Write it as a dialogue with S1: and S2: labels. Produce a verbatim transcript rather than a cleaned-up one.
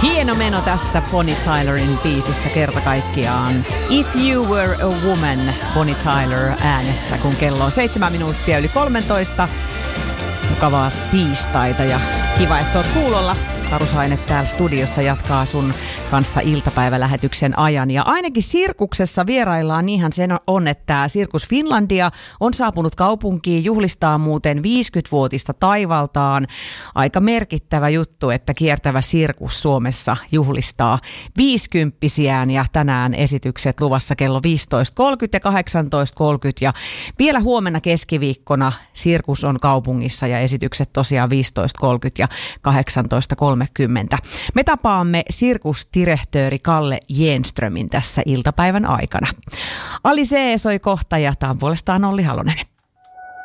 S1: Hieno meno tässä Bonnie Tylerin biisissä kerta kaikkiaan. If You Were a Woman, Bonnie Tyler äänessä, kun kello on seitsemän minuuttia yli kolmetoista. Mukavaa tiistaita ja kiva, että oot kuulolla. Taru Saine täällä studiossa jatkaa sun kanssa iltapäivälähetyksen ajan. Ja ainakin Sirkuksessa vieraillaan, niinhän se on, että Sirkus Finlandia on saapunut kaupunkiin, juhlistaa muuten viisikymmenvuotista taivaltaan. Aika merkittävä juttu, että kiertävä Sirkus Suomessa juhlistaa viisikymppisiään ja tänään esitykset luvassa kello viisitoista kolmekymmentä ja kahdeksantoista kolmekymmentä. Ja vielä huomenna keskiviikkona Sirkus on kaupungissa ja esitykset tosiaan viisitoista kolmekymmentä ja kahdeksantoista kolmekymmentä. Me tapaamme sirkusdirektööri Kalle Jenströmin tässä iltapäivän aikana. Ali C soi kohta ja tämä on puolestaan Olli Halonen.